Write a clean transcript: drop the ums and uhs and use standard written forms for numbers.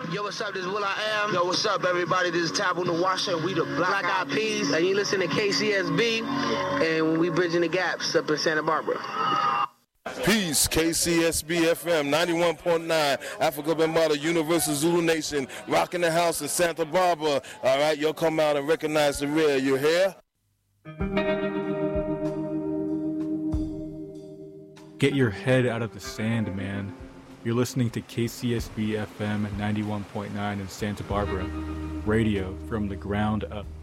Yo, what's up? This is Will I Am. Yo, what's up, everybody? This is Taboo Nawasha, and we the Black Eyed Peas. And you listen to KCSB, and we bridging the gaps up in Santa Barbara. Peace, KCSB FM 91.9, Africa Bambaataa, Universal Zulu Nation, rocking the house in Santa Barbara. All right, you'll come out and recognize the real. You hear? Get your head out of the sand, man. You're listening to KCSB FM 91.9 in Santa Barbara. Radio from the ground up.